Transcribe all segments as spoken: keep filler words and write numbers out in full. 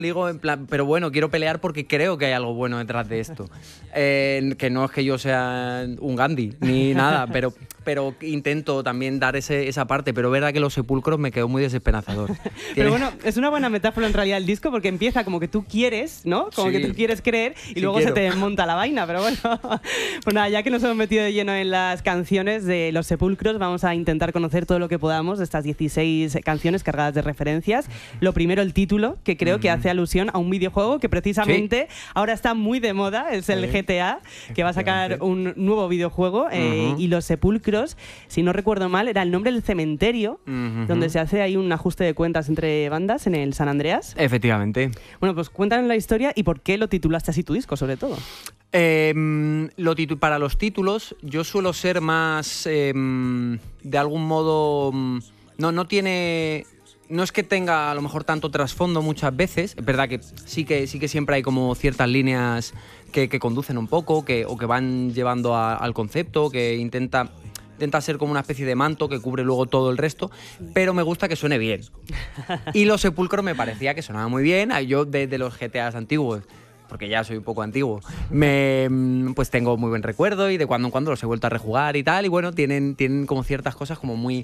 Digo, en plan, pero bueno, quiero pelear porque creo que hay algo bueno detrás de esto. Eh, que no es que yo sea un Gandhi ni nada, pero, pero intento también dar ese, esa parte. Pero es verdad que Los Sepulcros me quedó muy desesperanzador. Pero bueno, es una buena metáfora en realidad el disco porque empieza como que tú quieres, ¿no? Como Sí. que tú quieres creer y Sí luego quiero. se te desmonta la vaina. Pero bueno, pues nada, ya que nos hemos metido de lleno en las canciones de Los Sepulcros, vamos a intentar conocer todo lo que podamos de estas dieciséis canciones cargadas de referencias. Lo primero, el título, que creo que hace alusión a un videojuego que precisamente sí. ahora está muy de moda, es el sí. G T A, que va a sacar un nuevo videojuego. Eh, uh-huh. Y Los Sepulcros, si no recuerdo mal, era el nombre del cementerio, uh-huh. donde se hace ahí un ajuste de cuentas entre bandas en el San Andreas. Efectivamente. Bueno, pues cuéntanos la historia y por qué lo titulaste así tu disco, sobre todo. Eh, lo titu- para los títulos, yo suelo ser más, eh, de algún modo, no, no tiene... No es que tenga a lo mejor tanto trasfondo muchas veces, es verdad que sí que, sí que siempre hay como ciertas líneas que, que conducen un poco que, o que van llevando a, al concepto, que intenta, intenta ser como una especie de manto que cubre luego todo el resto, pero me gusta que suene bien. Y Los Sepulcros me parecía que sonaba muy bien. Yo desde los G T As antiguos, porque ya soy un poco antiguo, me, pues tengo muy buen recuerdo y de cuando en cuando los he vuelto a rejugar y tal, y bueno, tienen, tienen como ciertas cosas como muy...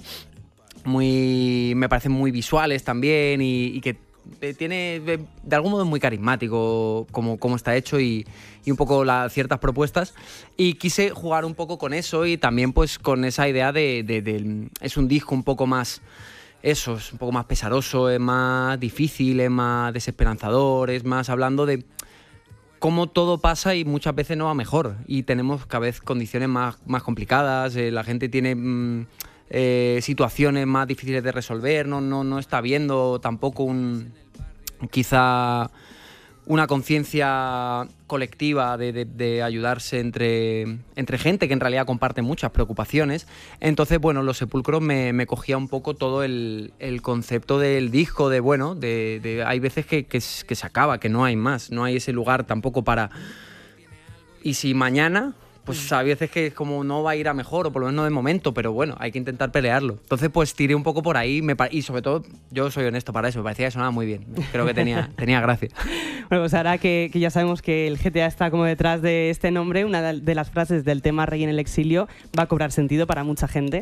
muy me parecen muy visuales también y, y que tiene de, de algún modo muy carismático como, como está hecho y, y un poco la, ciertas propuestas, y quise jugar un poco con eso y también pues con esa idea de, de, de es un disco un poco más eso, es un poco más pesaroso, es más difícil, es más desesperanzador, es más hablando de cómo todo pasa y muchas veces no va mejor y tenemos cada vez condiciones más, más complicadas, eh, la gente tiene mmm, Eh, situaciones más difíciles de resolver, no, no, no está viendo tampoco un quizá una conciencia colectiva de, de, de ayudarse entre, entre gente que en realidad comparte muchas preocupaciones. Entonces, bueno, Los Sepulcros me, me cogía un poco todo el, el concepto del disco, de bueno, de, de hay veces que, que, que se acaba, que no hay más, no hay ese lugar tampoco para... Y si mañana... pues a veces que como no va a ir a mejor, o por lo menos no de momento, pero bueno, hay que intentar pelearlo. Entonces pues tiré un poco por ahí, me pa- y sobre todo, yo soy honesto para eso, me parecía que sonaba muy bien, creo que tenía, tenía gracia. Bueno, pues ahora que, que ya sabemos que el G T A está como detrás de este nombre, una de las frases del tema Rey en el exilio va a cobrar sentido para mucha gente.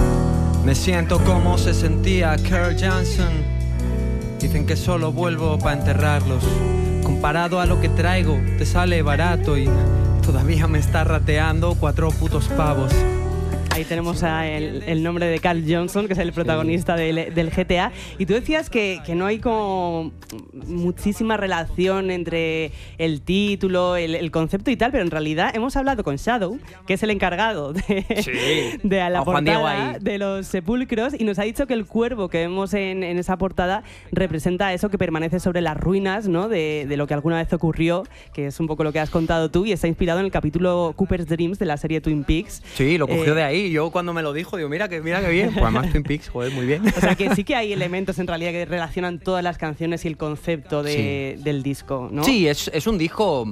Me siento como se sentía Carl Johnson, dicen que solo vuelvo para enterrarlos, comparado a lo que traigo te sale barato y... todavía me está rateando cuatro putos pavos. Ahí tenemos a el, el nombre de Carl Johnson, que es el protagonista sí. del, del G T A. Y tú decías que, que no hay como muchísima relación entre el título, el, el concepto y tal, pero en realidad hemos hablado con Shadow, que es el encargado de, sí. de la portada de Los Sepulcros, y nos ha dicho que el cuervo que vemos en, en esa portada representa eso que permanece sobre las ruinas, ¿no? de, de lo que alguna vez ocurrió, que es un poco lo que has contado tú, y está inspirado en el capítulo Cooper's Dreams de la serie Twin Peaks. Sí, lo cogió eh, de ahí. Yo cuando me lo dijo, digo, mira que, mira que bien. Pues además Twin Peaks, joder, muy bien. O sea que sí que hay elementos en realidad que relacionan todas las canciones y el concepto de, sí. del disco, ¿no? Sí, es, es un disco...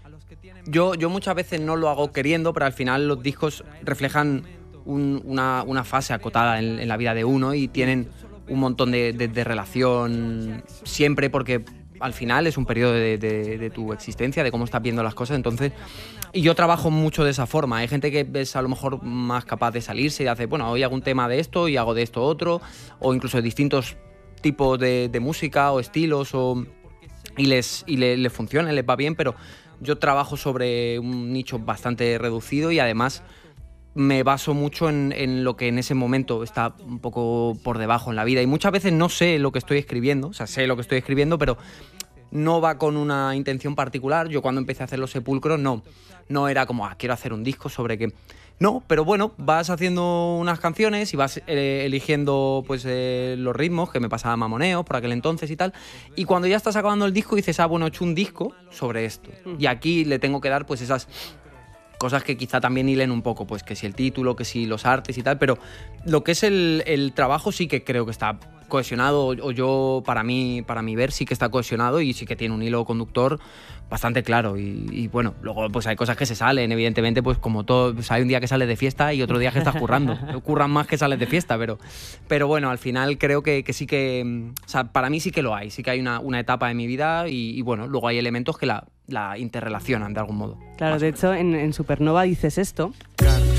Yo, yo muchas veces no lo hago queriendo, pero al final los discos reflejan un, una, una fase acotada en, en la vida de uno y tienen un montón de, de, de relación siempre, porque al final es un periodo de, de, de tu existencia, de cómo estás viendo las cosas. Entonces, y yo trabajo mucho de esa forma. Hay gente que es a lo mejor más capaz de salirse y hace, bueno, hoy hago un tema de esto y hago de esto otro, o incluso de distintos tipos de, de música o estilos, o, y les y le, le funciona, les va bien, pero yo trabajo sobre un nicho bastante reducido y además me baso mucho en, en lo que en ese momento está un poco por debajo en la vida, y muchas veces no sé lo que estoy escribiendo, o sea, sé lo que estoy escribiendo, pero no va con una intención particular. Yo cuando empecé a hacer Los Sepulcros no, no era como, ah, quiero hacer un disco sobre que... No, pero bueno, vas haciendo unas canciones y vas eh, eligiendo pues eh, los ritmos, que me pasaba mamoneo por aquel entonces y tal, y cuando ya estás acabando el disco dices, ah, bueno, he hecho un disco sobre esto, y aquí le tengo que dar pues esas cosas que quizá también hilen un poco, pues que si el título, que si los artes y tal, pero lo que es el, el trabajo sí que creo que está cohesionado, o yo, para mí, para mi ver, sí que está cohesionado y sí que tiene un hilo conductor bastante claro. Y, y bueno, luego pues hay cosas que se salen, evidentemente, pues como todo, pues hay un día que sales de fiesta y otro día que estás currando. Curran más que sales de fiesta, pero, pero bueno, al final creo que, que sí que, o sea, para mí sí que lo hay, sí que hay una, una etapa en mi vida y, y bueno, luego hay elementos que la, la interrelacionan de algún modo. Claro, de hecho, en, en Supernova dices esto. Claro.